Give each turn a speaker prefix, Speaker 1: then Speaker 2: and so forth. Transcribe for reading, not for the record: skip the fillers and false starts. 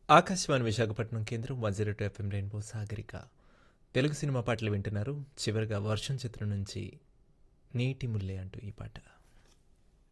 Speaker 1: ఆకాశవాణి విశాఖపట్నం కేంద్రం 102 FM rainbow Sagarika Telugu cinema పాటలు వింటున్నారు. చివరిగా వర్షం చిత్రం నుంచి నీటి ముల్లె అంటూ ఈ పాట.